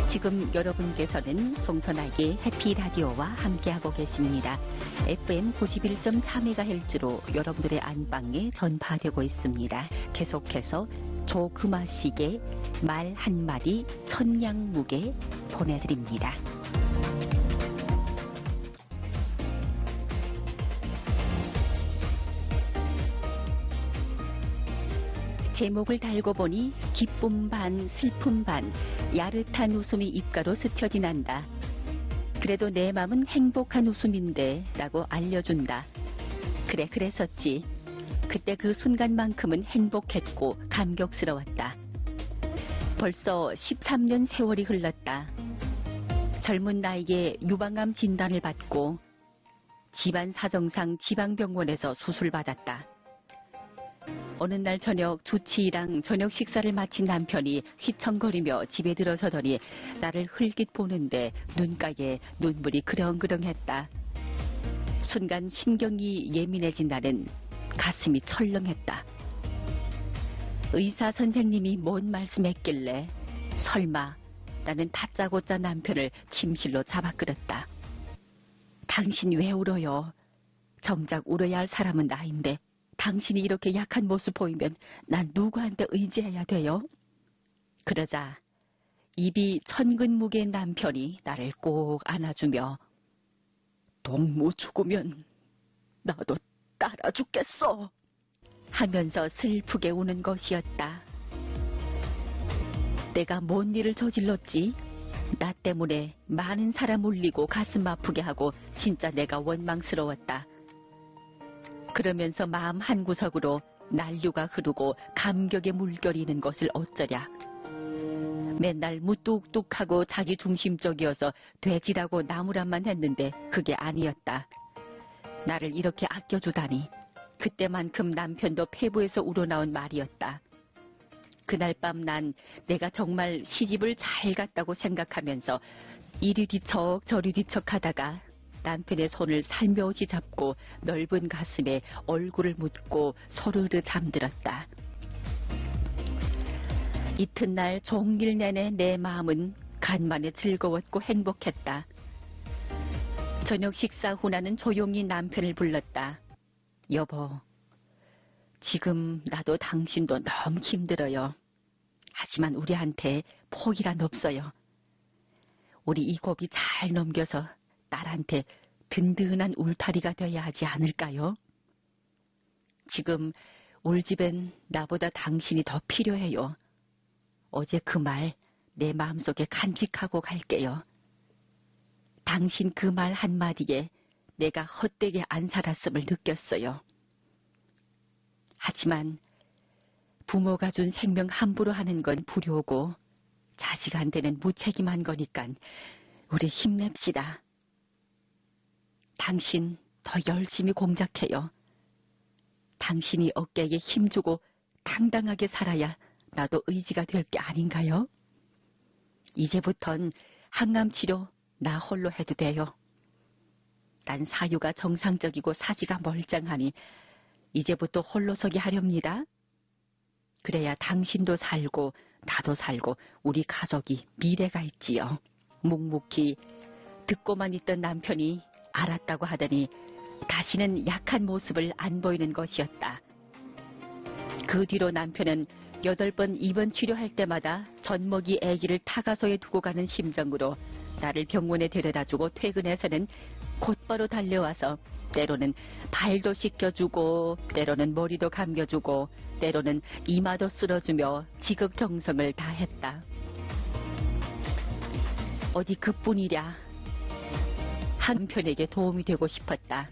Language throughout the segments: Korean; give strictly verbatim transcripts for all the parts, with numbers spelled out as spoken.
지금 여러분께서는 송선아의 해피라디오와 함께하고 계십니다. 에프엠 구십일 점 삼 메가헤르츠로 여러분들의 안방에 전파되고 있습니다. 계속해서 조금아식의 말 한마디 천냥무게 보내드립니다. 제목을 달고 보니 기쁨 반 슬픔 반 야릇한 웃음이 입가로 스쳐 지난다. 그래도 내 맘은 행복한 웃음인데 라고 알려준다. 그래 그랬었지. 그때 그 순간만큼은 행복했고 감격스러웠다. 벌써 십삼 년 세월이 흘렀다. 젊은 나이에 유방암 진단을 받고 집안 사정상 지방병원에서 수술받았다. 어느 날 저녁 주치의랑 저녁 식사를 마친 남편이 휘청거리며 집에 들어서더니 나를 흘깃 보는데 눈가에 눈물이 그렁그렁했다. 순간 신경이 예민해진 나는 가슴이 철렁했다. 의사 선생님이 뭔 말씀했길래 설마 나는 다짜고짜 남편을 침실로 잡아 끌었다. 당신 왜 울어요? 정작 울어야 할 사람은 나인데 당신이 이렇게 약한 모습 보이면 난 누구한테 의지해야 돼요? 그러자 입이 천근 무게인 남편이 나를 꼭 안아주며 동무 죽으면 나도 따라 죽겠어 하면서 슬프게 우는 것이었다. 내가 뭔 일을 저질렀지? 나 때문에 많은 사람 울리고 가슴 아프게 하고 진짜 내가 원망스러웠다. 그러면서 마음 한구석으로 난류가 흐르고 감격의 물결이는 것을 어쩌랴. 맨날 무뚝뚝하고 자기 중심적이어서 돼지라고 나무란만 했는데 그게 아니었다. 나를 이렇게 아껴주다니. 그때만큼 남편도 폐부에서 우러나온 말이었다. 그날 밤 난 내가 정말 시집을 잘 갔다고 생각하면서 이리 뒤척 저리 뒤척 하다가 남편의 손을 살며시 잡고 넓은 가슴에 얼굴을 묻고 소르르 잠들었다. 이튿날 종일 내내 내 마음은 간만에 즐거웠고 행복했다. 저녁 식사 후 나는 조용히 남편을 불렀다. 여보, 지금 나도 당신도 너무 힘들어요. 하지만 우리한테 포기란 없어요. 우리 이 고비 잘 넘겨서 딸한테 든든한 울타리가 돼야 하지 않을까요? 지금 우리 집엔 나보다 당신이 더 필요해요. 어제 그 말 내 마음속에 간직하고 갈게요. 당신 그 말 한마디에 내가 헛되게 안 살았음을 느꼈어요. 하지만 부모가 준 생명 함부로 하는 건 불효고 자식한테는 무책임한 거니까 우리 힘냅시다. 당신 더 열심히 공작해요. 당신이 어깨에 힘주고 당당하게 살아야 나도 의지가 될 게 아닌가요? 이제부턴 항암치료 나 홀로 해도 돼요. 난 사유가 정상적이고 사지가 멀쩡하니 이제부터 홀로서기 하렵니다. 그래야 당신도 살고 나도 살고 우리 가족이 미래가 있지요. 묵묵히 듣고만 있던 남편이 알았다고 하더니 다시는 약한 모습을 안 보이는 것이었다. 그 뒤로 남편은 여덟 번 입원 치료할 때마다 젖먹이 아기를 타가소에 두고 가는 심정으로 나를 병원에 데려다주고 퇴근해서는 곧바로 달려와서 때로는 발도 씻겨주고 때로는 머리도 감겨주고 때로는 이마도 쓸어주며 지극정성을 다했다. 어디 그뿐이랴. 한편에게 도움이 되고 싶었다.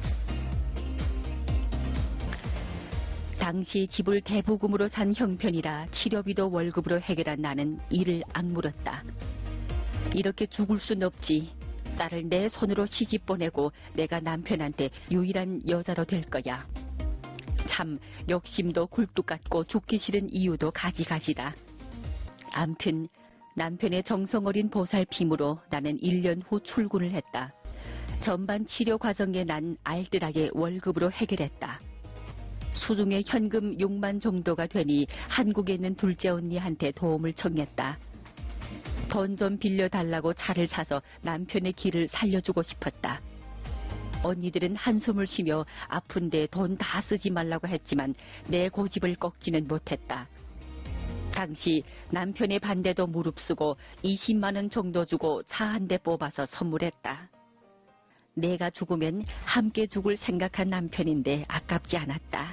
당시 집을 대부금으로 산 형편이라 치료비도 월급으로 해결한 나는 이를 악물었다. 이렇게 죽을 순 없지. 딸을 내 손으로 시집 보내고 내가 남편한테 유일한 여자로 될 거야. 참 욕심도 굴뚝 같고 죽기 싫은 이유도 가지가지다. 암튼 남편의 정성 어린 보살핌으로 나는 일 년 후 출근을 했다. 전반 치료 과정에 난 알뜰하게 월급으로 해결했다. 수중에 현금 육만 정도가 되니 한국에 있는 둘째 언니한테 도움을 청했다. 돈 좀 빌려달라고 차를 사서 남편의 길을 살려주고 싶었다. 언니들은 한숨을 쉬며 아픈데 돈 다 쓰지 말라고 했지만 내 고집을 꺾지는 못했다. 당시 남편의 반대도 무릅쓰고 이십만 원 정도 주고 차 한 대 뽑아서 선물했다. 내가 죽으면 함께 죽을 생각한 남편인데 아깝지 않았다.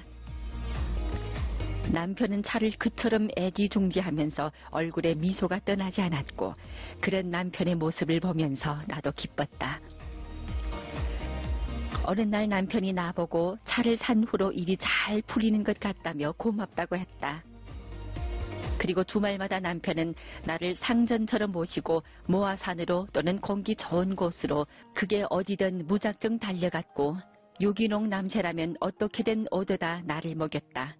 남편은 차를 그처럼 애지중지하면서 얼굴에 미소가 떠나지 않았고 그런 남편의 모습을 보면서 나도 기뻤다. 어느 날 남편이 나보고 차를 산 후로 일이 잘 풀리는 것 같다며 고맙다고 했다. 그리고 주말마다 남편은 나를 상전처럼 모시고 모아산으로 또는 공기 좋은 곳으로 그게 어디든 무작정 달려갔고 유기농 남새라면 어떻게든 오더다 나를 먹였다.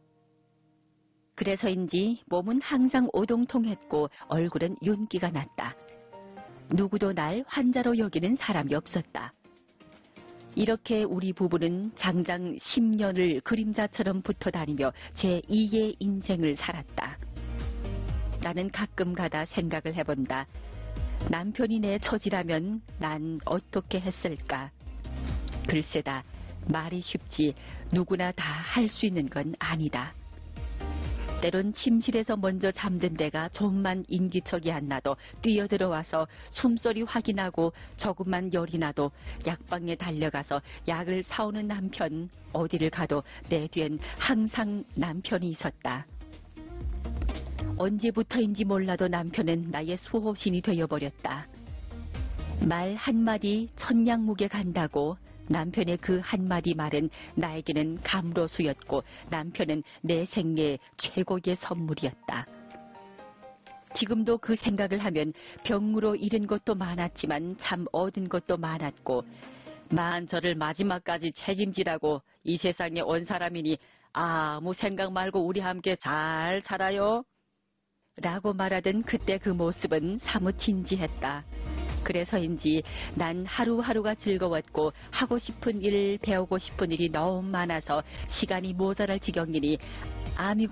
그래서인지 몸은 항상 오동통했고 얼굴은 윤기가 났다. 누구도 날 환자로 여기는 사람이 없었다. 이렇게 우리 부부는 장장 십 년을 그림자처럼 붙어 다니며 제이의 인생을 살았다. 나는 가끔 가다 생각을 해본다. 남편이 내 처지라면 난 어떻게 했을까? 글쎄다. 말이 쉽지 누구나 다 할 수 있는 건 아니다. 때론 침실에서 먼저 잠든 데가 좀만 인기척이 안 나도 뛰어들어와서 숨소리 확인하고 조금만 열이 나도 약방에 달려가서 약을 사오는 남편, 어디를 가도 내 뒤엔 항상 남편이 있었다. 언제부터인지 몰라도 남편은 나의 수호신이 되어버렸다. 말 한마디 천냥무게 간다고 남편의 그 한마디 말은 나에게는 감로수였고 남편은 내 생애 최고의 선물이었다. 지금도 그 생각을 하면 병으로 잃은 것도 많았지만 참 얻은 것도 많았고 만 저를 마지막까지 책임지라고 이 세상에 온 사람이니 아무 생각 말고 우리 함께 잘 살아요. 라고 말하던 그때 그 모습은 사뭇 진지했다. 그래서인지 난 하루하루가 즐거웠고 하고 싶은 일, 배우고 싶은 일이 너무 많아서 시간이 모자랄 지경이니 아미